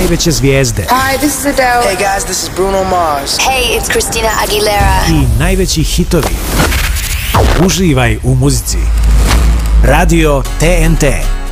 najveće zvijezde. Hi, this is Adele. Hey guys, this is Bruno Mars. Hey, it's Christina Aguilera. I najveći hitovi. Uživaj u muzici. Radio TNT.